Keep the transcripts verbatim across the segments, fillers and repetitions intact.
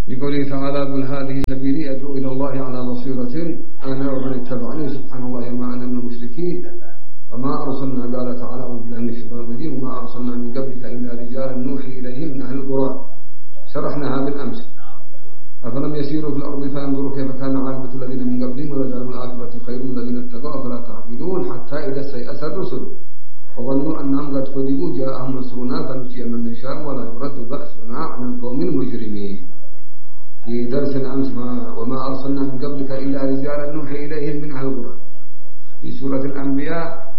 بقوله تعالى قل هذه سبيلي أدعو إلى الله على بصيرة أنا ومن اتبعني سبحان الله ما أنا من المشركين وما أرسلنا قال تعالى أعوذ بالله من الشيطان الرجيم وما أرسلنا من قبلك إلا رجالا نوحي إليهم من أهل القرى شرحناها بالأمس أفلم يسيروا في الأرض فينظروا كيف كان عاقبة الذين من قبلهم ولدار الآخرة خير الذين اتقوا أفلا تعقلون حتى إذا استيأس الرسل وظنوا أنهم قد كذبوا جاءهم نصرنا فنجي من نشاء ولا يرد بأسنا عن القوم المجرمين. في درس الأمس وما أرسلنا من قبلك إلا رجالا نوحي إليهم من أهل القرى في سورة الأنبياء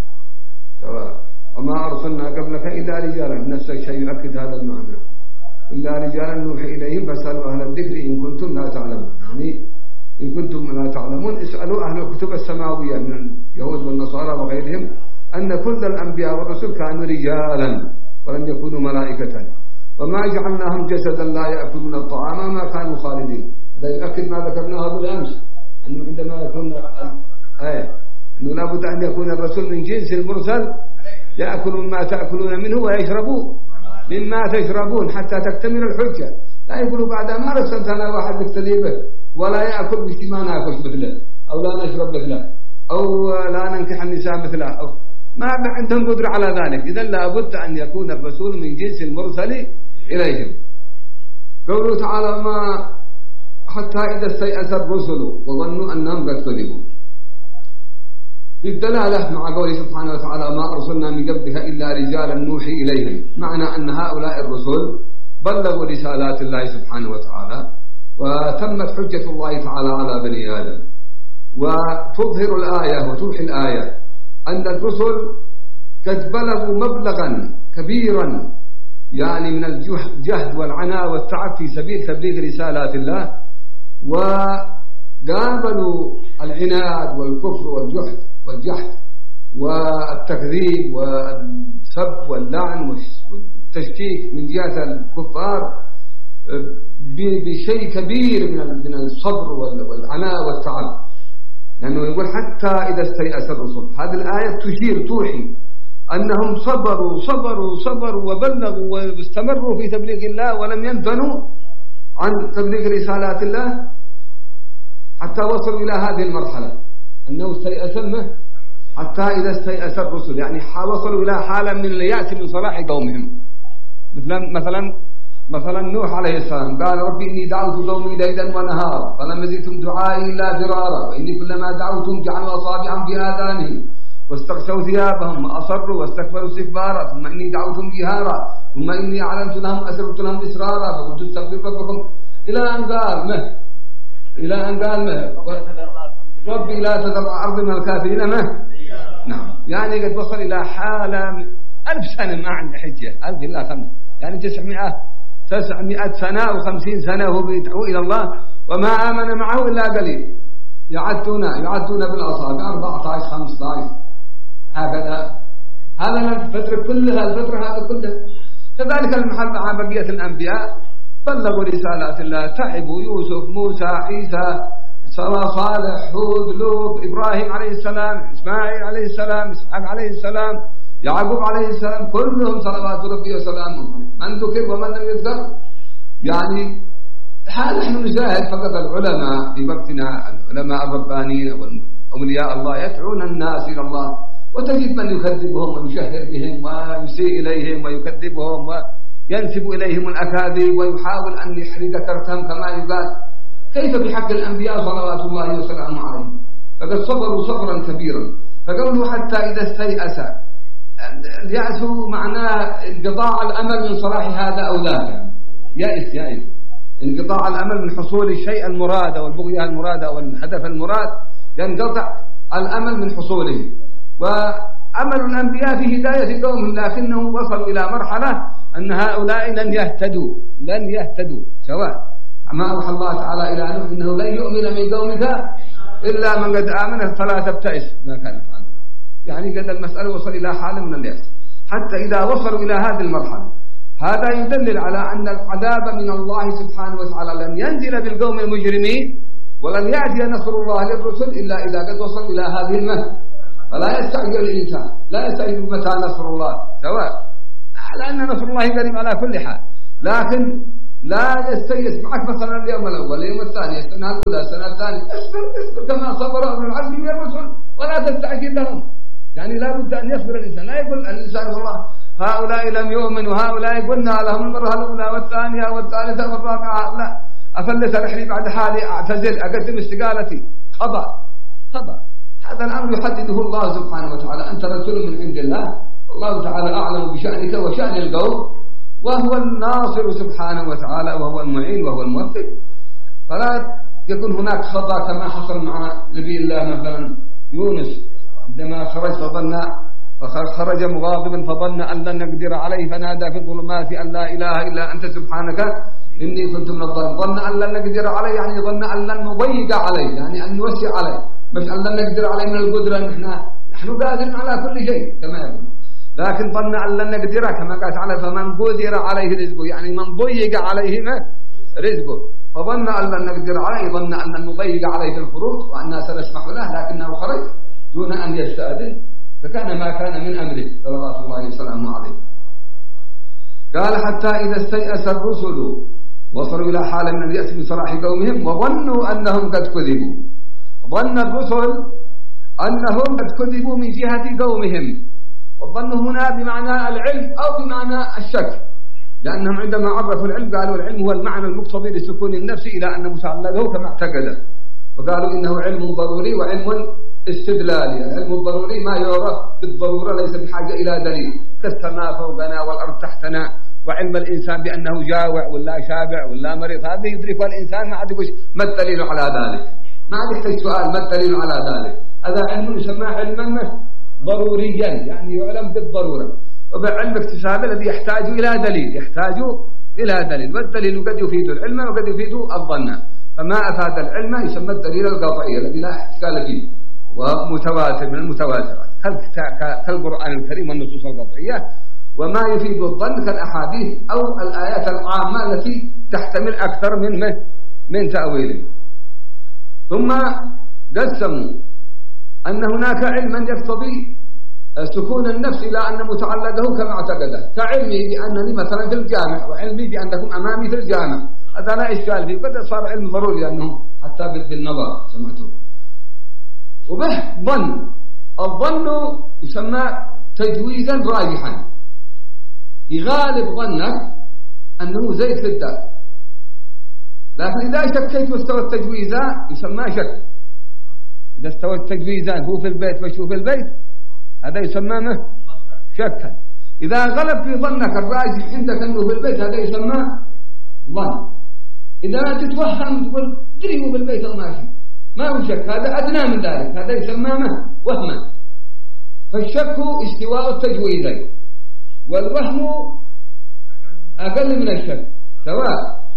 وما أرسلنا قبلك إلا رجالا نفس الشيء يؤكد هذا المعنى إلا رجالا نوحي إليهم فاسألوا أهل الذكر إن كنتم لا تعلمون يعني إن كنتم لا تعلمون اسألوا أهل الكتب السماوية من اليهود والنصارى وغيرهم أن كل الأنبياء والرسل كانوا رجالا ولم يكونوا ملائكة وما جعلناهم جسدا لا يأكلون الطعام ما كانوا خالدين. هذا يؤكد ما ذكرناه بالأمس أنه عندما يكون آية أنه لابد أن يكون الرسول من جنس المرسل يأكل مما تأكلون منه ويشربوا مما تشربون حتى تكتمل الحجة. لا يقولوا بعد ما رسلتنا واحد نقتدي به ولا يأكل بشي ما ناكل مثله أو لا نشرب مثله أو لا ننكح النساء مثله أو ما عندهم قدرة على ذلك. إذن لابد أن يكون الرسول من جنس المرسل إليهم. قوله تعالى ما حتى إذا استيأس الرسل وظنوا أنهم قد كذبوا في الدلالة مع قوله سبحانه وتعالى ما أرسلنا من قبلك إلا رجالا نوحي إليهم معنى أن هؤلاء الرسل بلغوا رسالات الله سبحانه وتعالى وتمت حجة الله تعالى على بني آدم. وتظهر الآية وتوحي الآية أن الرسل قد بلغوا مبلغا كبيرا يعني من الجهد والعناء والتعب في سبيل تبليغ رسالات الله وقابلوا العناد والكفر والجهد والجحد والتكذيب والسب واللعن والتشكيك من جهة الكفار بشيء كبير من الصبر والعناء والتعب. لأنه يقول حتى إذا استيأس الرسل هذه الآية تشير توحي أنهم صبروا صبروا صبروا وبلغوا واستمروا في تبليغ الله ولم ينثنوا عن تبليغ رسالات الله حتى وصلوا إلى هذه المرحلة أنه استيأس منه حتى إذا استيأس الرسل يعني وصلوا إلى حالة من اليأس من صلاح قومهم. مثلا مثلا مثلا نوح عليه السلام قال ربي إني دعوت قومي ليلا ونهارا فلم يزدهم دعائي إلا فرارا وإني كلما دعوتهم جعلوا أصابعهم في آذانهم واستغشوا ثيابهم وأصروا واستكبروا استكبارا ثم إني دعوتهم جهارا ثم إني أعلنت لهم أسررت لهم إسرارا فقلت استغفروا ربكم إلى أن قال مه إلى أن قال مه ربي لا تذر أرض من الكافرين مه. نعم يعني قد وصل إلى حالة ألف سنة ما عنده حجة ألف إلا خمسة يعني تسعمائة تسعمائة سنة وخمسين سنة وهو بيدعو إلى الله وما آمن معه إلا قليل يعدون يعدون بالأصابع أربعة عشر خمسة عشر هكذا. هذا الفترة كلها الفترة هذا كلها. كذلك المحل مع بقية الأنبياء بلغوا رسالات الله تعبوا يوسف موسى عيسى صالح هود لوط إبراهيم عليه السلام إسماعيل عليه السلام إسحاق عليه السلام يعقوب عليه السلام كلهم صلوات ربي وسلامه من ذكر ومن لم يذكر. يعني حال نحن نشاهد فقط العلماء في وقتنا العلماء الربانيين وأولياء الله يدعون الناس إلى الله وتجد من يكذبهم ويشهر بهم ويسيء إليهم ويكذبهم وينسب إليهم الأكاذيب ويحاول أن يحرق كرتهم كما يقال. كيف بحق الأنبياء صلوات الله وسلامه عليهم فقد صبروا صبرا كبيرا. فقوله حتى إذا استيأس اليأس معناه انقطاع الأمل من صلاح هذا أو ذاك يأس يأس انقطاع الأمل من حصول الشيء المراد أو البغية المراد أو الهدف المراد ينقطع الأمل من حصوله. وأمل الأنبياء في هداية قومهم لكنهم وصلوا إلى مرحلة أن هؤلاء لن يهتدوا لن يهتدوا سواء ما أوحى الله تعالى إلى نوح إنه لن يؤمن من قومك إلا من قد آمن فلا تبتئس ما كان يفعل. يعني قد المسألة وصل إلى حالة من اليأس. حتى إذا وصلوا إلى هذه المرحلة هذا يدلل على أن العذاب من الله سبحانه وتعالى لن ينزل بالقوم المجرمين ولن يأتي نصر الله للرسل إلا إذا قد وصل إلى هذه المرحلة. فلا يستعجل الإنسان لا يستعجل متى نصر الله سواء على أن نصر الله قريب على كل حال. لكن لا يستيأس معك مثلا اليوم الأول اليوم الثاني السنة الأولى السنة الثانية، اصبر اصبر كما صبر أولو العزم من الرسل ولا تستعجل لهم. يعني لا بد أن يصبر الإنسان، لا يقول الإنسان والله هؤلاء لم يؤمنوا هؤلاء قلنا لهم المرة الأولى والثانية والثالثة والرابعة لا أفلت رحلي بعد حالي أعتزل أقدم استقالتي. خطأ خطأ. هذا الأمر يحدده الله سبحانه وتعالى. أنت رسول من عند الله والله تعالى أعلم بشأنك وشأن القوم، وهو الناصر سبحانه وتعالى وهو المعين وهو الموفق. فلا يكون هناك خطأ كما حصل مع نبي الله مثلا يونس عندما خرج فظن فخرج مغاضبا فظن أن لن نقدر عليه فنادى في الظلمات أن لا إله إلا أنت سبحانك إني كنت من الظالمين. ظن أن لن نقدر عليه يعني ظن أن لن نضيق عليه، يعني أن نوسع عليه، مش أن لن نقدر عليه من القدرة. نحن نحن قادرين على كل شيء كما يقول، لكن ظن أن لن نقدر كما قال تعالى فمن قدر عليه رزقه، يعني من ضيق عليه رزقه. فظن أن لن نقدر عليه، ظن أن لن نضيق عليه في الخروج وأننا سنسمح له، لكنه خرج دون أن يستأذن، فكان ما كان من أمره صلوات الله وسلامه عليه. قال حتى إذا استيأس الرسل وصلوا إلى حال من اليأس من صلاح قومهم وظنوا أنهم قد كذبوا. ظن الرسل أنهم قد كذبوا من جهة قومهم، والظن هنا بمعنى العلم أو بمعنى الشك، لأنهم عندما عرفوا العلم قالوا العلم هو المعنى المقتضي لسكون النفس إلى أن متعلقه كما اعتقد، وقالوا إنه علم ضروري وعلم استدلالي. العلم الضروري ما يعرف بالضرورة ليس بحاجة إلى دليل، كالسماء فوقنا والأرض تحتنا، وعلم الإنسان بأنه جائع ولا شابع ولا مريض هذا يدركه الإنسان، ما عاد يقول ما الدليل على ذلك، ما عاد يحتاج سؤال ما الدليل على ذلك. هذا علم يسمى علما ضروريا يعني يعلم بالضرورة. وبعلم اكتساب الذي يحتاج إلى دليل، يحتاج إلى دليل، والدليل قد يفيد العلم وقد يفيد الظن. فما أفاد العلم يسمى الدليل القطعي الذي لا إشكال فيه ومتواتر من المتواترات كالقرآن الكريم والنصوص القطعية. وما يفيد الظن كالأحاديث أو الآيات العامة التي تحتمل أكثر من من تأويل. ثم قسموا أن هناك علما يقتضي سكون النفس إلى أن متعلقه كما اعتقده، كعلمي بأنني مثلا في الجامع وعلمي بأنكم أمامي في الجامع، هذا لا إشكال فيه، قد صار علم ضروري لأنه حتى بالنظر سمعته. وبه ظن، الظن يسمى تجويزا راجحا، يغالب ظنك أنه زيت في الدار، لكن إذا شكيت واستوى التجويزان يسمى شك. إذا استوى التجويزان هو في البيت وشو في البيت هذا يسمى شكا. إذا غلب في ظنك الراجح عندك أنه في البيت هذا يسمى ظن. إذا تتوهم تقول دري هو في البيت أو ماشي ما هو شك، هذا أدنى من ذلك، هذا يسمى وهما. فالشك استواء التجويزين، والوهم أقل من الشك، سواء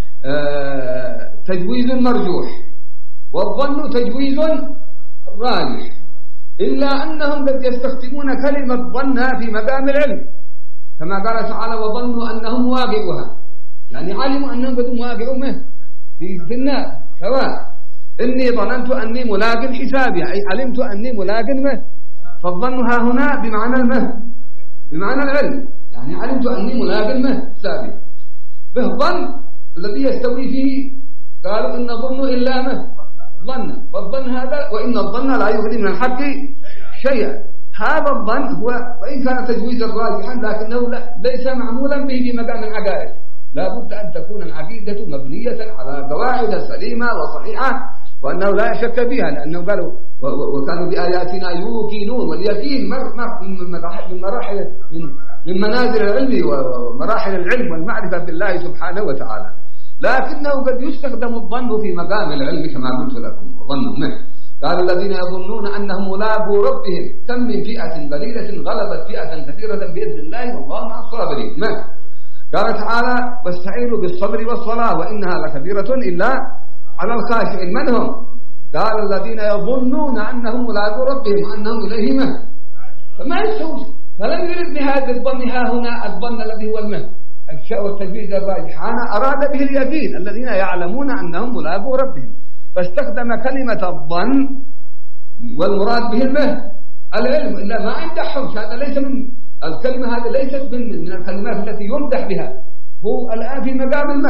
تجويز مرجوح والظن تجويز راجح، إلا أنهم قد يستخدمون كلمة ظن في مقام العلم كما قال تعالى وظنوا أنهم واقعوها، يعني علموا أنهم قد واقعوا في, في النار، سواء إني ظننت أني ملاق حسابي أي علمت أني ملاق مه. فالظن ها هنا بمعنى المه بمعنى العلم، يعني علمت أني ملاق مه حسابي. به ظن الذي يستوي فيه قالوا إن ظن إلا مه ظن، والظن هذا وإن الظن لا يغني من الحق شيئا. هذا الظن هو وإن كان تجويزا راجحا لكنه ليس معمولا به في مقام العقائد، لا بد أن تكون العقيدة مبنية على قواعد سليمة وصحيحة وأنه لا شك فيها، لأنه قالوا وكانوا بآياتنا يوقنون، واليقين من مراحل من من منازل العلم ومراحل العلم والمعرفة بالله سبحانه وتعالى، لكنه قد يستخدم الظن في مقام العلم كما قلت لكم ظنوا منه. قال الذين يظنون أنهم ملاقو ربهم كم من فئة قليلة غلبت فئة كثيرة بإذن الله والله مع الصابرين. ما قال تعالى واستعينوا بالصبر والصلاة وإنها لكبيرة إلا على الخاشعين. من هم؟ قال الذين يظنون أنهم ملاقو ربهم وأنهم إليه مه، فما يستوي، فلم يرد بهذا الظن ها هنا الظن الذي هو المه الشاء والتجويز الراجح، أنا أراد به اليقين الذين يعلمون أنهم ملاقو ربهم، فاستخدم كلمة الظن والمراد به المه العلم، إلا ما عنده حوش، هذا ليس من الكلمة، هذه ليست من من الكلمات التي يمدح بها، هو الآن في مقام المدح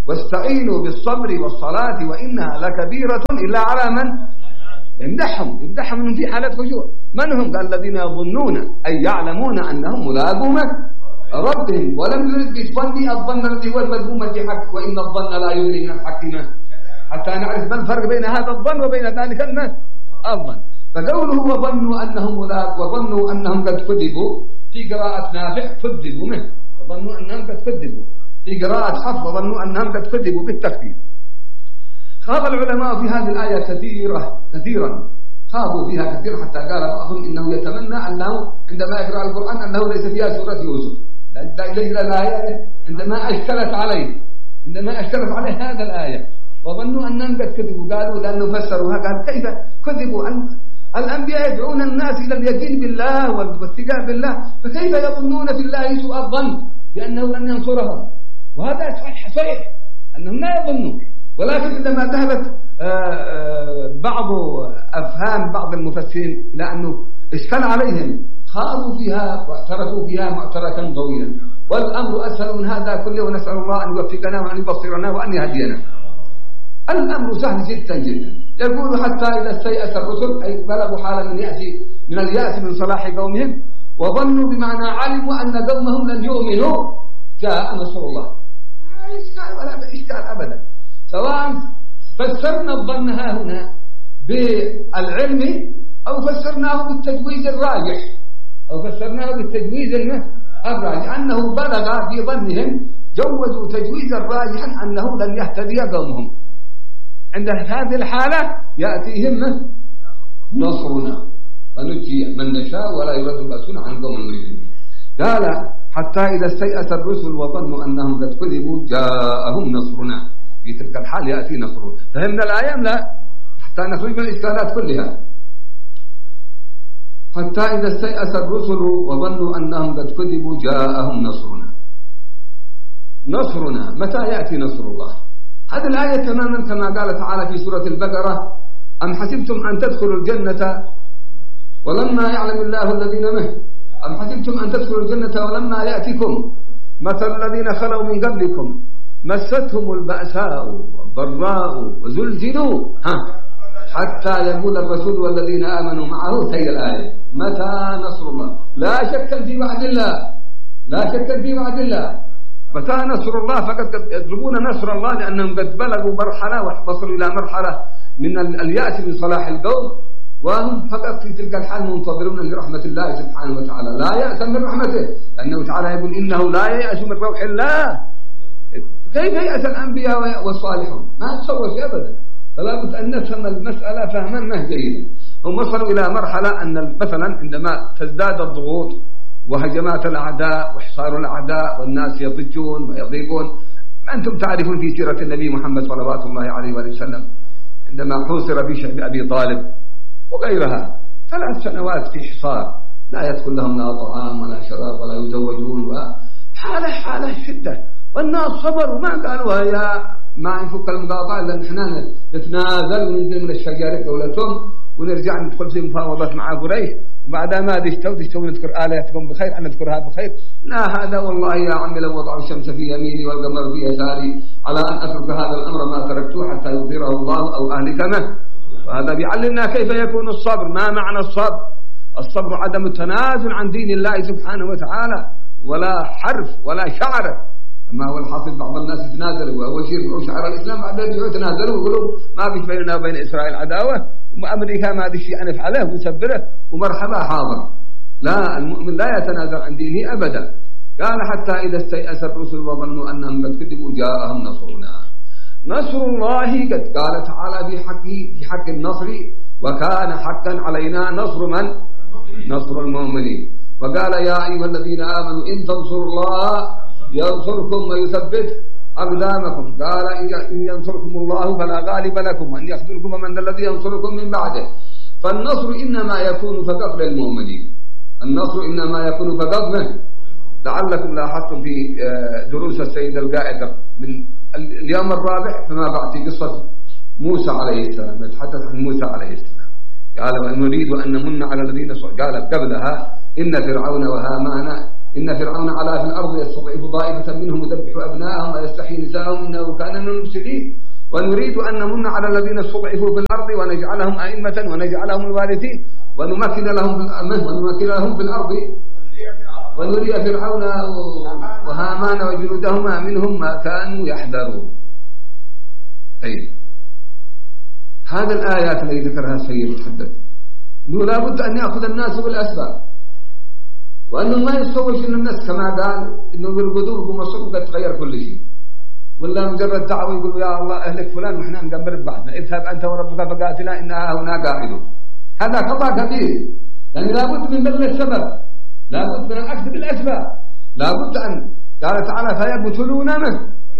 واستعينوا بالصبر والصلاة وإنها لكبيرة إلا على من يمدحهم يمدحهم أنهم في حالة خشوع. من هم؟ قال الذين يظنون أي يعلمون أنهم ملاقو ربهم ولم يرد بالظن الظن الذي هو المذموم في حق، وإن الظن لا يغني من الحق ما، حتى نعرف ما الفرق بين هذا الظن وبين ذلك الظن. فقوله وظنوا أنهم ملاقو وظنوا أنهم قد كذبوا في قراءة نافع كذبوا منه، وظنوا أنهم قد كذبوا في قراءة حفص وظنوا أنهم قد كذبوا بالتكذيب. خاض العلماء في هذه الآية كثيرا كثيرا خاضوا فيها كثيرا، حتى قال بعضهم إنه يتمنى أنه عندما يقرأ القرآن أنه ليس فيها سورة يوسف، لأجل الآية عندما أشكلت عليه عندما أشكلت عليه هذا الآية وظنوا أنهم قد كذبوا، قالوا لأنه فسروها قال كيف كذبوا؟ الأنبياء يدعون الناس إلى اليقين بالله والثقة بالله، فكيف يظنون في الله سوء الظن بأنه لن ينصرهم؟ وهذا صحيح صحيح أنهم لا يظنون، ولكن عندما ذهبت بعض أفهام بعض المفسرين إلى أنه اشكل عليهم خاضوا فيها واعترفوا فيها معتركا طويلا، والأمر أسهل من هذا كله، ونسأل الله أن يوفقنا وأن يبصرنا وأن يهدينا. الأمر سهل جدا جدا. يقول حتى إذا استيأس الرسل أي بلغوا حالا من يأتي من اليأس من صلاح قومهم، وظنوا بمعنى علموا أن قومهم لن يؤمنوا، جاء نصر الله. لا إشكال ولا إشكال أبدا، سواء فسرنا الظن ها هنا بالعلم أو فسرناه بالتجويز الراجح أو فسرناه بالتجويز الراجح أنه بلغ في ظنهم جوزوا تجويزا راجحا أنه لن يهتدي قومهم. عند هذه الحالة يأتيهم نصرنا ونجي من نشاء ولا يرد بأسنا عن قوم المجرمين. قال حتى إذا استيأس الرسل وظنوا أنهم قد كذبوا جاءهم نصرنا، في تلك الحال يأتي نصرنا. فهمنا الآية لا؟ حتى نخرج من الإشكالات كلها. حتى إذا استيأس الرسل وظنوا أنهم قد كذبوا جاءهم نصرنا. نصرنا متى يأتي نصر الله؟ هذه الآية تماما كما قال تعالى في سورة البقرة: أم حسبتم أن تدخلوا الجنة ولما يعلم الله الذين منه أم حسبتم أن تدخلوا الجنة ولما يأتكم مثل الذين خلوا من قبلكم مستهم البأساء والضراء وزلزلوا ها حتى يقول الرسول والذين آمنوا معه. هي الآية متى نصر الله؟ لا شك في وعد الله، لا شك في وعد الله. متى نصر الله؟ فقد يطلبون نصر الله لأنهم قد بلغوا مرحلة وصلوا إلى مرحلة من اليأس من صلاح القوم، وهم فقط في تلك الحال منتظرون لرحمة الله سبحانه وتعالى، لا يأس من رحمته، لأنه تعالى يقول إنه لا يأس من روح الله. كيف يأس الأنبياء والصالحون؟ ما تصور شيء أبدا. فلا بد أن نفهم المسألة فهما ما جيدا. هم وصلوا إلى مرحلة أن مثلا عندما تزداد الضغوط وهجمات الأعداء وحصار الأعداء والناس يضجون ويضيقون، أنتم تعرفون في سيرة النبي محمد صلوات الله عليه وسلم عندما حوصر في شعب أبي طالب وغيرها ثلاث سنوات في حصار، لا يدخل لهم لا طعام ولا شراب ولا يزوجون، وحالة حالة شدة، والناس صبروا ما قالوا يا ما ينفك المقاطعة إلا نحن نتنازل وننزل من الشجرة دولتهم ونرجع ندخل في مفاوضات مع قريش، وبعد ما دشتوا دشتوا نذكر آلهتكم بخير أن نذكرها بخير. لا، هذا والله يا عمي لو وضعوا الشمس في يميني والقمر في يساري على أن أترك هذا الأمر ما تركته حتى يظهره الله أو أهلكنا. وهذا بيعلمنا كيف يكون الصبر. ما معنى الصبر؟ الصبر عدم التنازل عن دين الله سبحانه وتعالى، ولا حرف ولا شعر. ما هو الحاصل بعض الناس يتنازلوا وهو شيء شعر الإسلام، بعدين يتنازلوا ويقولوا ما فيش بيننا وبين إسرائيل عداوة، وأمريكا ما ادري شيء نفعله ونسبره ومرحبا حاضر. لا، المؤمن لا يتنازل عن دينه أبدا. قال حتى إذا استيأس الرسل وظنوا أنهم قد كذبوا جاءهم نصرنا. نصر الله قد قال تعالى في حق في حق النصر: وكان حقا علينا نصر من؟ نصر المؤمنين. وقال يا أيها الذين آمنوا إن تنصروا الله ينصركم ويثبت أقدامكم. قال إن ينصركم الله فلا غالب لكم، وإن يخذلكم من الذي ينصركم من بعده. فالنصر إنما يكون فقط للمؤمنين، النصر إنما يكون فقط منه. لعلكم لاحظتم في دروس السيد القائد من اليوم الرابع فما بعد في قصة موسى عليه السلام، يتحدث عن موسى عليه السلام. قال ونريد أن نمن على الذين، قال قبلها إن فرعون وهامان إن فرعون علا في الأرض يستضعف طائفة منهم يذبح أبناءهم ويستحيي نساءهم إنه كان من المفسدين ونريد أن نمن على الذين استضعفوا في الأرض ونجعلهم أئمة ونجعلهم الوارثين ونمكن لهم ونمكن لهم في الأرض ونري فرعون وهامان وجنودهما منهم ما كانوا يحذرون. طيب هذا الآيات التي ذكرها السيد المحدث أنه لا بد أن يأخذ الناس بالأسباب وأنه ما يستوش إن الناس كما قال إنه بالقدور ومصروف قد تغير كل شيء ولا مجرد دعوة يقولوا يا الله أهلك فلان وإحنا نقبر بعضنا اذهب أنت وربك فقاتلا إنها هنا قاعدون. هذا خطأ كبير يعني لا بد من بذل السبب لا بد من الأخذ بالأسباب لا بد أن قال تعالى فيقتلون من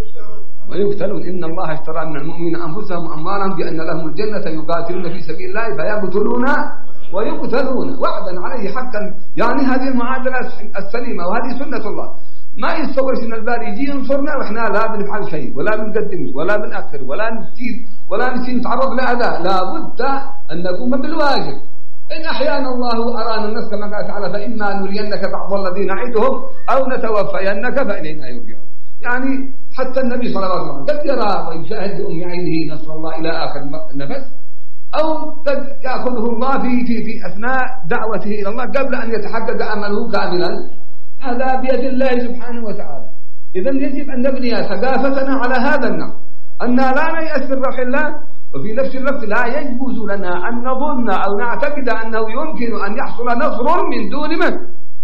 ويقتلون إن الله اشترى من المؤمنين أنفسهم وأموالهم بأن لهم الجنة يقاتلون في سبيل الله فيقتلون ويقتلون وعدا عليه حقا. يعني هذه المعادلة السليمة وهذه سنة الله. ما يتصور إن الباري يجي ينصرنا وإحنا لا بنفعل شيء ولا بنقدم ولا بنأخر ولا نسيب ولا نسيب نتعرض لأذى. لا بد أن نقوم بالواجب. إن أحيانا الله أرانا الناس كما قال تعالى فإما نرينك بعض الذين نعدهم أو نتوفينك فإلينا يرجعون. يعني حتى النبي صلى الله عليه وسلم قد يرى ويشاهد بأم عينه نصر الله إلى آخر النفس أو قد يأخذه الله في, في, في أثناء دعوته إلى الله قبل أن يتحقق أمله كاملا. هذا بيد الله سبحانه وتعالى. إذن يجب أن نبني ثقافتنا على هذا النحو أن لا نيأس من روح الله وفي نفس الوقت لا يجوز لنا أن نظن أو نعتقد أنه يمكن أن يحصل نصر من دون من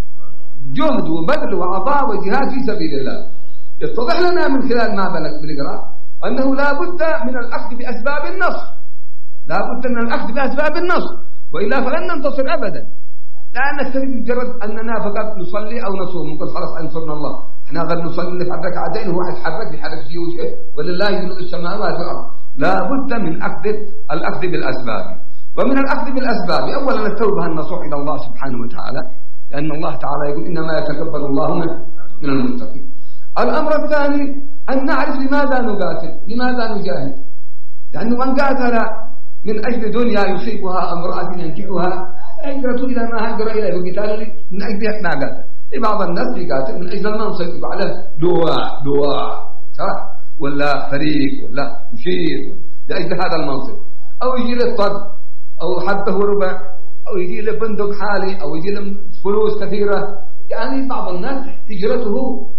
جهد وبذل وعطاء وجهاد في سبيل الله. يتضح لنا من خلال ما بنقرأ أنه لا بد من الأخذ بأسباب النصر لا بد من الأخذ بأسباب النصر وإلا فلن ننتصر أبدا. لا نكتفي بمجرد أننا فقط نصلي أو نصوم نقول خلاص أنصرنا الله احنا غير نصلي نفعل ركعتين وهو يتحرك يحرك في وجهه ولله جنود السماوات والأرض. لا بد من أخذ الأخذ بالأسباب. ومن الأخذ بالأسباب أولا التوبة النصوح إلى الله سبحانه وتعالى لأن الله تعالى يقول إنما يتقبل الله من المتقين. الأمر الثاني أن نعرف لماذا نقاتل لماذا نجاهد. لأنه من قاتل من أجل دنيا يصيبها امرأة ينكحها هجرة إلى ما هجر إليه وقتال من أجل ما قاتل. بعض الناس يقاتل من أجل المنصب يبقى عليه لواء لواء صح ولا فريق ولا مشير لأجل هذا المنصب أو يجي له طب أو حبه وربع أو يجي له فندق حالي أو يجي له فلوس كثيرة. يعني بعض الناس هجرته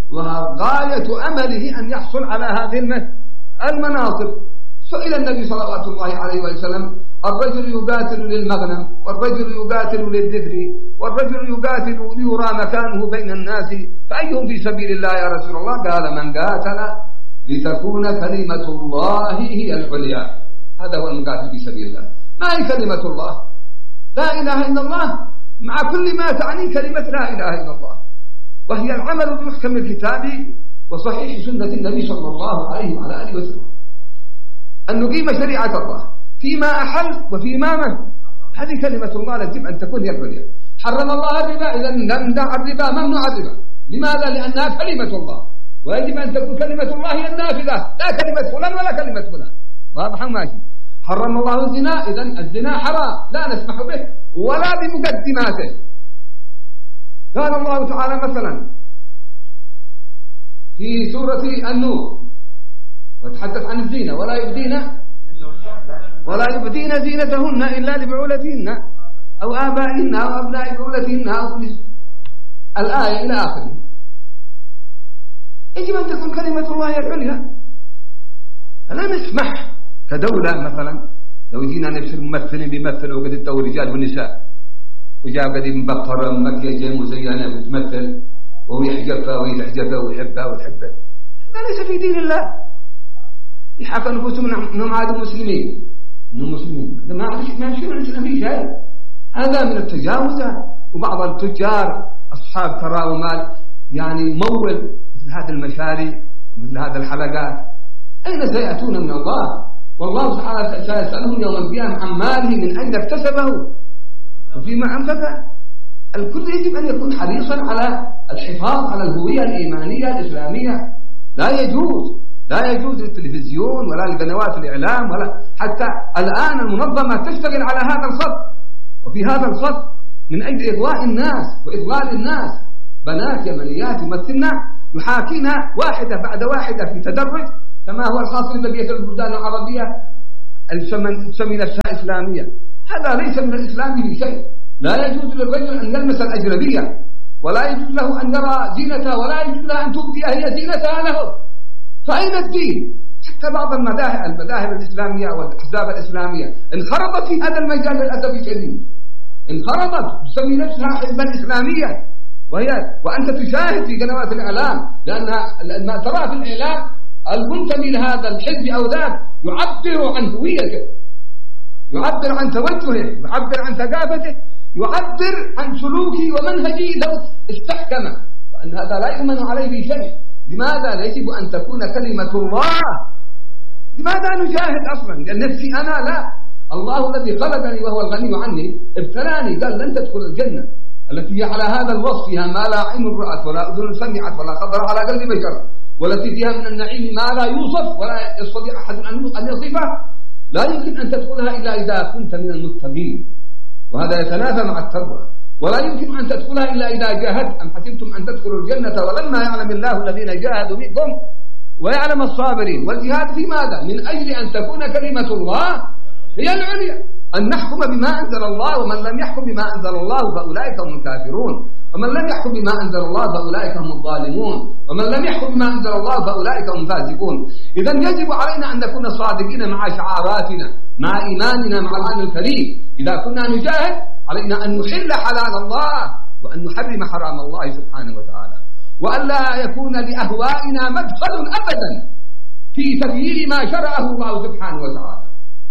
وغاية أمله أن يحصل على هذه المناصب. سئل النبي صلى الله عليه وسلم الرجل يقاتل للمغنم والرجل يقاتل للذكر والرجل يقاتل ليرى مكانه بين الناس فأيهم في سبيل الله يا رسول الله؟ قال من قاتل لتكون كلمة الله هي العليا. هذا هو المقاتل في سبيل الله. ما هي كلمة الله؟ لا إله إلا الله مع كل ما تعني كلمة لا إله إلا الله وهي العمل بمحكم الكتاب وصحيح سنة النبي صلى الله عليه وعلى آله وسلم أن نقيم شريعة الله فيما أحل وفيما من. هذه كلمة الله يجب أن تكون هي العليا. حرم الله الربا إذا نمنع الربا ممنوع الربا. لماذا؟ لأنها كلمة الله ويجب أن تكون كلمة الله هي النافذة لا كلمة فلان ولا كلمة فلان. واضح ماشي. حرم الله الزنا إذا الزنا حرام لا نسمح به ولا بمقدماته. قال الله تعالى مثلا في سورة النور وتحدث عن الزينة ولا يبدين ولا يبدين زينتهن إلا لبعولتهن أو آبائهن أو أبناء بعولتهن أو الآية إلى آخره. يجب أن تكون كلمة الله العليا. فلا نسمح كدولة مثلا لو جينا نفس الممثلين بيمثلوا وقد التو رجال ونساء وجاء قد مبقرة مكيجة مزينة بتمثل وهو يحجبها ويتحجبها ويحبها وتحبها. هذا ليس في دين الله. يحاك نفوسهم أنهم عاد مسلمين أنهم مسلمين. هذا ما ما يشير الإسلام في شيء. هذا من التجاوزات. وبعض التجار أصحاب ثراء ومال يعني مول مثل هذه المشاريع ومثل هذه الحلقات أين سيأتون من الله؟ والله سبحانه سيسألهم يوم القيامة عن ماله من أين اكتسبه وفيما أنفقه. الكل يجب أن يكون حريصا على الحفاظ على الهوية الإيمانية الإسلامية. لا يجوز لا يجوز للتلفزيون ولا لقنوات الإعلام ولا حتى الآن المنظمة تشتغل على هذا الخط وفي هذا الخط من أجل إغواء الناس وإضلال الناس. بنات يمنيات يمثلنا يحاكينا واحدة بعد واحدة في تدرج، كما هو الحاصل بقية البلدان العربية تسمي نفسها إسلامية. هذا ليس من الإسلام في شيء. لا يجوز للرجل أن يلمس الأجنبية، ولا يجوز له أن يرى زينتها، ولا يجوز له أن تبدي هي زينتها له. فأين الدين؟ حتى بعض المذاهب المذاهب الإسلامية والأحزاب الإسلامية انخرطت في هذا المجال للأسف الشديد، انخرطت تسمي نفسها حزبا إسلامية، وهي وأنت تشاهد في قنوات الإعلام، لأنها ما ترى في الإعلام المنتمي لهذا الحزب أو ذاك يعبر عن هويته، يعبر عن توجهه، يعبر عن ثقافته، يعبر عن سلوكه ومنهجه لو استحكم، وأن هذا لا يؤمن عليه بشيء. لماذا يجب أن تكون كلمة الله؟ لماذا نجاهد أصلا؟ قال نفسي أنا لا، الله الذي خلقني وهو الغني عني ابتلاني، قال لن تدخل الجنة التي هي على هذا الوصف فيها ما لا عين رأت ولا أذن سمعت ولا خطر على قلب بشر، والتي فيها من النعيم ما لا يوصف ولا يستطيع أحد أن يصفه، لا يمكن أن تدخلها إلا إذا كنت من المتقين، وهذا يتنافى مع التقوى. ولا يمكن أن تدخلها إلا إذا جاهدت. أم حسبتم أن تدخلوا الجنة ولما يعلم الله الذين جاهدوا منكم ويعلم الصابرين. والجهاد في ماذا؟ من أجل أن تكون كلمة الله هي العليا، أن نحكم بما أنزل الله، ومن لم يحكم بما أنزل الله فأولئك هم الكافرون، ومن لم يحكم بما أنزل الله فأولئك هم الظالمون، ومن لم يحكم بما أنزل الله فأولئك هم الفاسقون. إذن يجب علينا أن نكون صادقين مع شعاراتنا، مع إيماننا مع القرآن الكريم. إذا كنا نجاهد علينا أن نحل حلال الله وأن نحرم حرام الله سبحانه وتعالى، وأن لا يكون لأهوائنا مدخل أبدا في تغيير ما شرعه الله سبحانه وتعالى.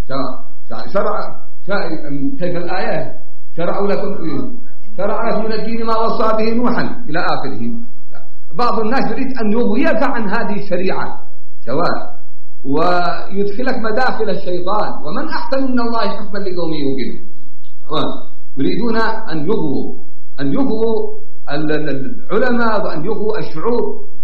شرع كيف الآية؟ شرع لكم شرع لكم من الدين ما وصى به نوحا إلى آخره. بعض الناس يريد أن يغويك عن هذه الشريعة سواء ويدخلك مداخل الشيطان، ومن أحسن من الله حكما لقوم يوقنون. يريدون أن يغووا أن يغووا العلماء وأن يغووا الشعوب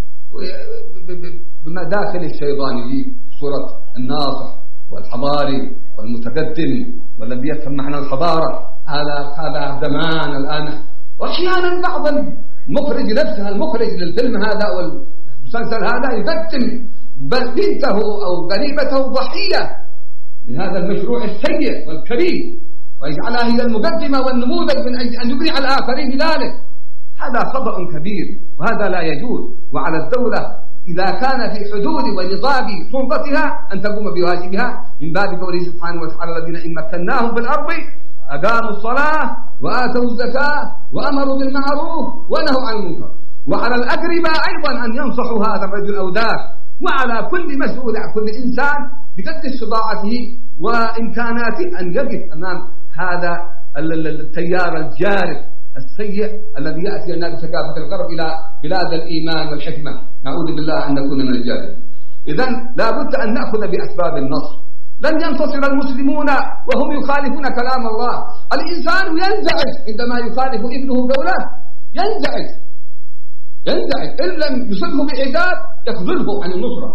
بمداخل الشيطان في صورة الناصح والحضاري والمتقدم والذي يفهم معنى الحضارة. هذا هذا زمان الآن. وأحيانا بعض المخرج نفسه المخرج للفيلم هذا والمسلسل هذا يقدم بنته أو قريبته ضحية لهذا المشروع السيء والكبير، ويجعلها هي المقدمة والنموذج من أجل أن يبني على الآخرين بذلك. هذا خطأ كبير وهذا لا يجوز. وعلى الدولة إذا كان في حدود ونطاق سلطتها أن تقوم بواجبها من باب قوله سبحانه وتعالى: الذين إن مكناهم في الأرض أقاموا الصلاة وآتوا الزكاة وأمروا بالمعروف ونهوا عن المنكر. وعلى الأقرباء أيضا أن ينصحوا هذا الرجل أو ذاك، وعلى كل مسؤول عن كل إنسان بقدر استطاعته وإمكاناته أن يقف أمام هذا التيار الجارف السيء الذي يأتي لنا بثقافة الغرب إلى بلاد الإيمان والحكمة. نعوذ بالله أن نكون من الجاهلين. إذن لا بد أن نأخذ بأسباب النصر. لن ينتصر المسلمون وهم يخالفون كلام الله. الإنسان ينزعج عندما يخالف ابنه قوله، ينزعج ينزعج إن لم يصبه بعقاب يخذله عن النصرة.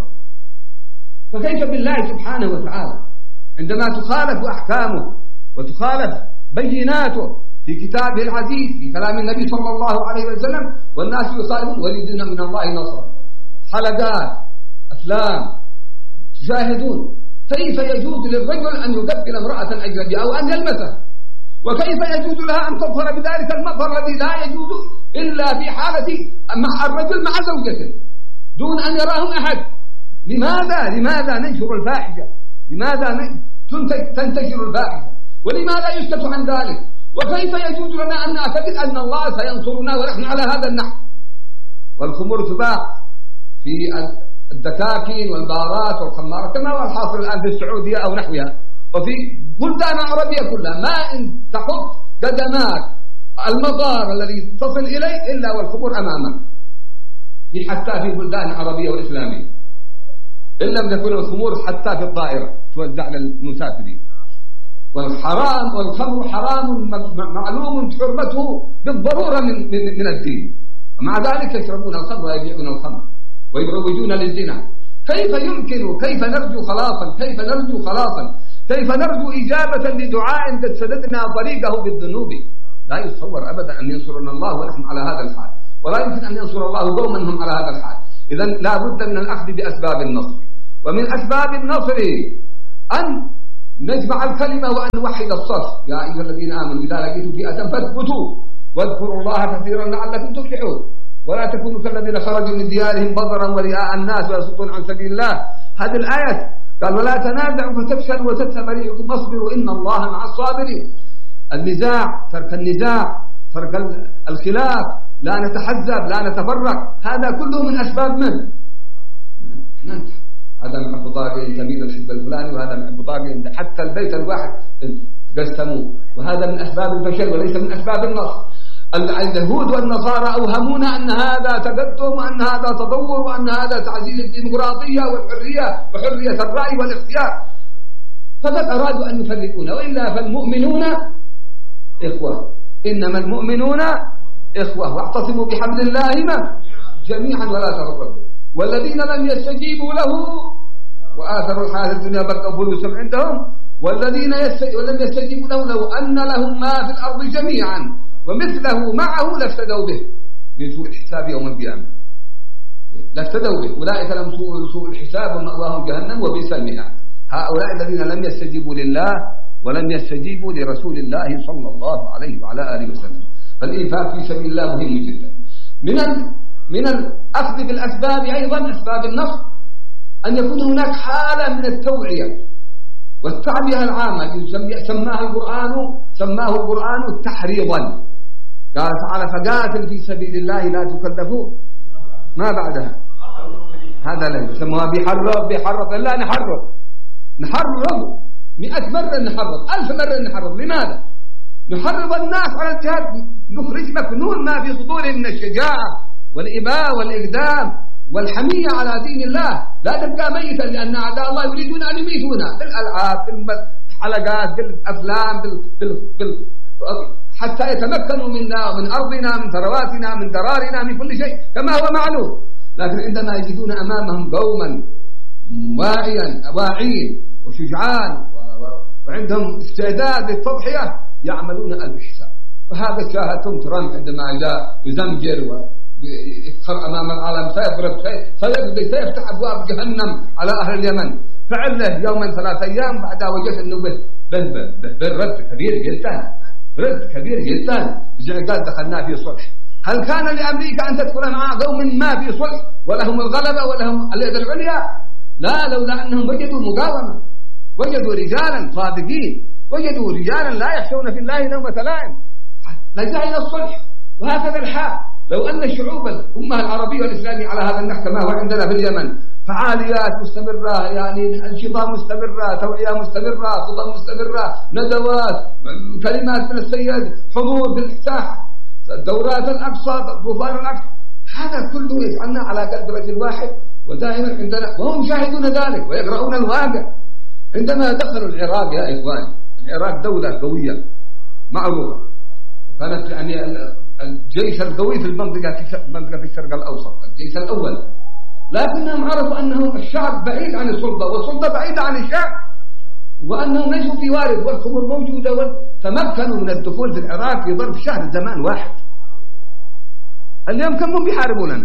فكيف بالله سبحانه وتعالى عندما تخالف أحكامه وتخالف بيناته في كتابه العزيز في كلام النبي صلى الله عليه وسلم، والناس يخالفون ويريدون من الله نصرا. حلقات أفلام تشاهدون كيف يجوز للرجل أن يقبل امرأة أجنبية أو أن يلمسها، وكيف يجوز لها أن تظهر بذلك المظهر الذي لا يجوز إلا في حالة مع الرجل مع زوجته دون أن يراهم أحد. لماذا لماذا ننشر الفاحشة؟ لماذا تنتشر الفاحشة؟ ولماذا يسكت عن ذلك؟ وكيف يجوز لنا أن نعتقد أن الله سينصرنا ونحن على هذا النحو؟ والخمور تباع في الدكاكين والبارات والخمارات كما هو الحاصل الآن في السعودية أو نحوها، وفي بلدان عربية كلها. ما إن تحط قدمات المطار الذي تصل إليه إلا والخمور أمامك، في حتى في بلدان عربية والإسلامية، إن لم تكن الخمور حتى في الطائرة توزع للمسافرين. والحرام والخمر حرام معلوم حرمته بالضرورة من, من, من الدين، ومع ذلك يشربون الخمر ويبيعون الخمر ويروجون للزنا. كيف يمكن كيف نرجو خلاصا كيف نرجو خلاصا كيف نرجو إجابة لدعاء قد سددنا طريقه بالذنوب؟ لا يتصور أبدا أن ينصرنا الله ونحن على هذا الحال. ولا يمكن أن ينصر الله قوما هم على هذا الحال. إذن لا بد من الأخذ بأسباب النصر، ومن أسباب النصر أن نجمع الكلمة وأن نوحد الصف. يا أيها الذين آمنوا إذا لقيتم فئة فاثبتوا واذكروا الله كثيرا لعلكم تفلحون، ولا تكونوا كالذين خرجوا من ديارهم بطرا ورئاء الناس ويصدون عن سبيل الله. هذه الآية قال ولا تنازعوا فتفشلوا وتذهب ريحكم واصبروا إن الله مع الصابرين. النزاع، ترك النزاع، ترك الخلاف، لا نتحزب، لا نتفرق، هذا كله من أسباب من؟ ننتهي. هذا محب طاقة تميل الحزب الفلاني، وهذا محب طاقة حتى البيت الواحد قسموه، وهذا من أسباب الفشل وليس من أسباب النصر. اليهود والنصارى أوهمونا أن هذا تقدم وأن هذا تطور وأن هذا تعزيز الديمقراطية والحرية وحرية الرأي والاختيار، فقد أرادوا أن يفرقونا، وإلا فالمؤمنون إخوة، إنما المؤمنون إخوة واعتصموا بحبل الله جميعا ولا تفرقوا. والذين لم يستجيبوا له وآثروا الحياة الدنيا بقوا فلوسهم عندهم، والذين لم يستجيبوا له لو أن لهم ما في الأرض جميعا ومثله معه لافتدوا به من سوء الحساب يوم القيامة، لافتدوا به. أولئك لهم سوء, سوء الحساب ومأواهم جهنم وبئس المهاد. هؤلاء الذين لم يستجيبوا لله ولم يستجيبوا لرسول الله صلى الله عليه وعلى آله وسلم. فالإنفاق في سبيل الله مهم جدا. من من الأخذ بالأسباب أيضا أسباب النصر أن يكون هناك حالة من التوعية والتعبئة العامة، سماها القرآن سماه القرآن تحريضا. قال تعالى فقاتل في سبيل الله لا تكلفوا ما بعدها، هذا لا يسموها بحرب بحرب لا نحرب نحرب مئة مرة نحرب ألف مرة نحرب. لماذا؟ نحرض الناس على الجهاد، نخرج مكنون ما في صدورهم من الشجاعة والإباء والإقدام والحمية على دين الله. لا تبقى ميتا، لأن أعداء الله يريدون أن يميتونا بالألعاب بالحلقات بالأفلام بال... بال... بال... حتى يتمكنوا منا ومن أرضنا من ثرواتنا من درارنا من كل شيء كما هو معلوم. لكن عندما يجدون أمامهم قوما واعيا واعين وشجعان و... و... وعندهم استعداد للتضحية يعملون ألف حساب. وهذا شاهدتم ترامب عندما جاء يزمجر ويفخر أمام العالم سيضرب سيقضي سيفتح أبواب جهنم على أهل اليمن. فعله يوما ثلاثة أيام بعدها وجدت أنه به به به به رد كبير جدا، رد كبير جدا. قال دخلنا في صلح. هل كان لأمريكا أن تدخل مع قوم ما في صلح ولهم الغلبة ولهم اليد العليا؟ لا، لولا أنهم وجدوا مقاومة، وجدوا رجالا صادقين، وجدوا رجالا لا يخشون في الله لومة لائم، لجأ إلى الصلح. وهكذا الحال لو أن الشعوب الأمة العربية والإسلامية على هذا النحو كما هو عندنا في اليمن، فعاليات مستمرة، يعني أنشطة مستمرة، توعية مستمرة، خطط مستمرة، ندوات، كلمات من السيد، حضور في الساحة، دورات الأقصى، طوفان الأقصى، هذا كله يجعلنا على قلب رجل واحد. ودائما عندنا وهم يشاهدون ذلك ويقرؤون الواقع. عندما دخلوا العراق يا إخواني، العراق دولة قوية معروفة، وكانت يعني الجيش القوي في المنطقة في منطقة الشرق الأوسط، الجيش الأول. لكنهم عرفوا أنه الشعب بعيد عن السلطة والسلطة بعيدة عن الشعب، وأنهم ليسوا في وارد والخمر موجودة، وتمكنوا من الدخول في العراق في ظرف شهر زمان واحد. اليوم كم هم بيحاربوا لنا؟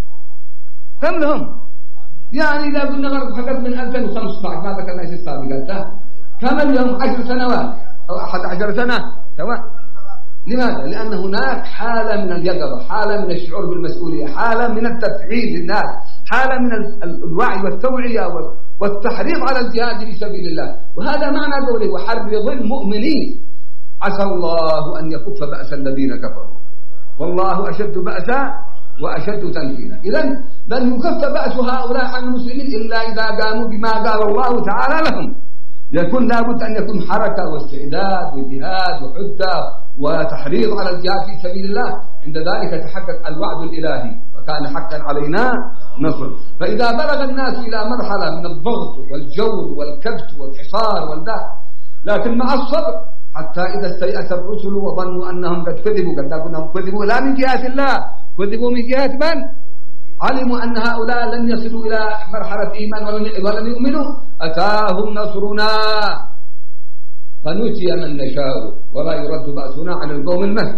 كم لهم؟ يعني إذا قلنا غرب فقط من ألفين وخمسة عشر ما ذكرنا إيش السابقات، كم اليوم؟ عشر سنوات أو أحد عشر سنة. تمام. لماذا؟ لأن هناك حالة من اليقظة، حالة من الشعور بالمسؤولية، حالة من التفعيل للناس، حالة من الوعي والتوعية والتحريض على الجهاد في سبيل الله. وهذا معنى قوله وحرض المؤمنين عسى الله أن يكف بأس الذين كفروا والله أشد بأسا وأشد تنكيلا. إذن لن يكف بأس هؤلاء عن المسلمين إلا إذا قاموا بما قال الله تعالى لهم. يكون لابد أن يكون حركة واستعداد وجهاد وحدة وتحريض على الجهاد في سبيل الله. عند ذلك يتحقق الوعد الإلهي وكان حقا علينا نصر. فإذا بلغ الناس إلى مرحلة من الضغط والجور والكبت والحصار والداء، لكن مع الصبر حتى إذا استيأس الرسل وظنوا أنهم قد كذبوا، قد أنهم كذبوا لا من جهة الله، كذبوا من جهة من؟ علموا أن هؤلاء لن يصلوا إلى مرحلة إيمان ولن يؤمنوا، أتاهم نصرنا فنجي من نشاء ولا يرد بأسنا عن القوم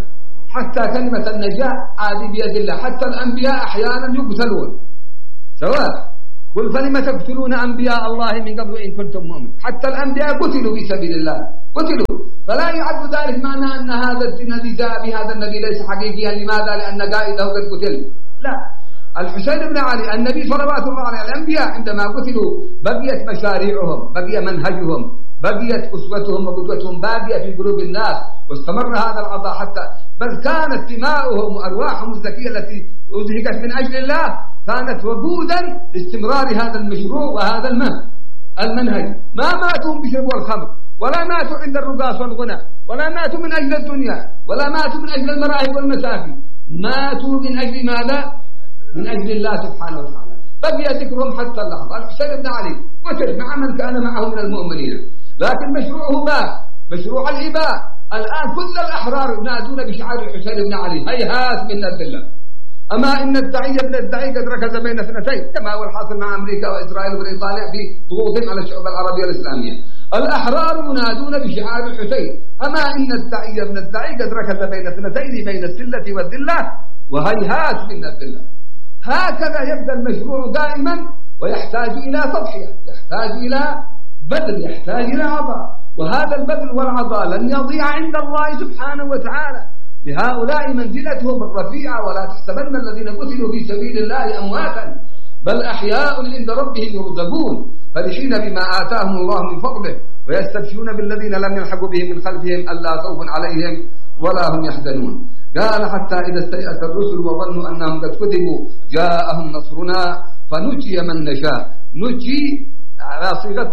حتى كلمة النجاة هذه بيد الله. حتى الأنبياء أحيانا يقتلون سواء. قل فلم تقتلون أنبياء الله من قبل إن كنتم مؤمنين. حتى الأنبياء قتلوا في سبيل الله، قتلوا. فلا يعد ذلك معنى أن هذا الدين الذي جاء بهذا النبي ليس حقيقيا. لماذا؟ لأن قائده قد قتل. لا، الحسين بن علي النبي صلوات الله عليه، الأنبياء عندما قتلوا بقيت مشاريعهم، بقي منهجهم، بقيت أسوتهم وقدوتهم باقية في قلوب الناس، واستمر هذا العطاء حتى بل كانت دماؤهم وأرواحهم الزكية التي أزهقت من أجل الله كانت وقودا لاستمرار هذا المشروع وهذا المنهج. ما ماتوا بشرب الخمر، ولا ماتوا عند الرقاص والغنى، ولا ماتوا من أجل الدنيا، ولا ماتوا من أجل المراهب والمساكن، ماتوا من أجل ماذا؟ من أجل الله سبحانه وتعالى. بقي ذكرهم حتى اللحظة. الحسين بن علي قتل مع من كان معه من المؤمنين، لكن مشروعه باب، مشروع الإباء. الآن كل الأحرار ينادون بشعار الحسين بن علي، هيهات من الذلة. أما إن الداعي ابن الداعي قد ركز بين اثنتين كما هو الحاصل مع أمريكا وإسرائيل وبريطانيا في ضغوطهم على الشعوب العربية الإسلامية. الأحرار ينادون بشعار الحسين. أما إن الداعي ابن الداعي قد ركز بين اثنتين، بين السلة والذلة، وهيهات من الذلة. هكذا يبدأ المشروع دائما، ويحتاج إلى تضحية، يحتاج إلى بذل، يحتاج إلى عطاء. وهذا البذل والعطاء لن يضيع عند الله سبحانه وتعالى. لهؤلاء منزلتهم الرفيعة. ولا تحسبن الذين قتلوا في سبيل الله أمواتا بل أحياء عند ربهم يرزقون فرحين بما آتاهم الله من فضله ويستبشرون بالذين لم يلحقوا بهم من خلفهم ألا خوف عليهم ولا هم يحزنون. قال حتى إذا استيأس الرسل وظنوا أنهم قد كذبوا جاءهم نصرنا فنجي من نشاء. نجي على صيغة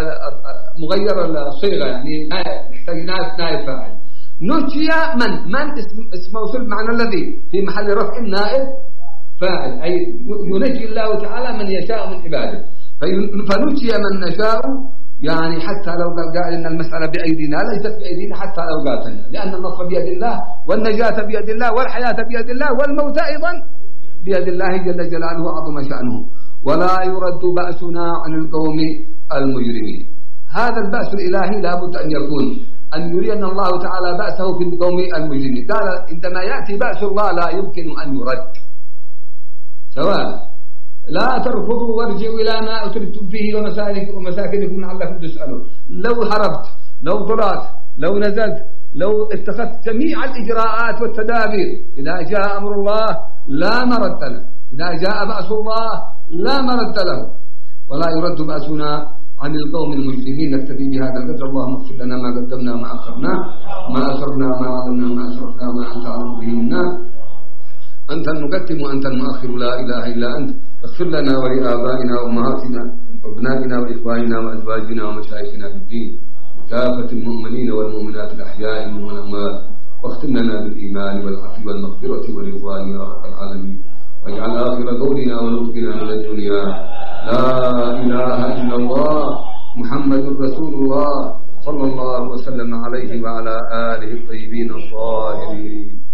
مغير الصيغة، يعني نحتاج نائب فاعل. نجي من من اسم اسم موصول معنى الذي في محل رفع نائب فاعل، أي ينجي الله تعالى من يشاء من عباده. فنجي من نشاء، يعني حتى لو قال إن المسألة بأيدينا ليست بأيدينا حتى لو قاتلنا، لأن النصر بيد الله والنجاة بيد الله والحياة بيد الله والموت أيضا بيد الله جل جلاله وعظم شأنه. ولا يرد بأسنا عن القوم المجرمين. هذا البأس الإلهي لا بد أن يكون، أن يرينا الله تعالى بأسه في القوم المجرمين. قال عندما يأتي بأس الله لا يمكن أن يرد، سواء لا تركضوا وارجعوا إلى ما أتركتم فيه ومساكنكم لعلكم تسألون. لو هربت، لو ضرعت، لو نزلت، لو اتخذت جميع الإجراءات والتدابير، إذا جاء أمر الله لا مرد له، إذا جاء بأس الله لا مرد له. ولا يرد بأسنا عن القوم المجرمين. نكتفي بهذا القدر. اللهم اغفر لنا ما قدمنا ما أخرنا ما أسررنا ما أعلمنا ما أسرفنا ما أنت أعلم به منا. أنت المقدم وأنت المؤخر، لا إله إلا أنت. اغفر لنا ولآبائنا وأمهاتنا وأبنائنا وإخواننا وأزواجنا ومشايخنا في الدين، كافة المؤمنين والمؤمنات الأحياء والأموات، واختم لنا بالإيمان والعفو والمغفرة والرضوان يا رب العالمين. واجعل آخر قولنا ونطقنا من الدنيا لا إله إلا الله محمد رسول الله صلى الله وسلم عليه وعلى آله الطيبين الطاهرين.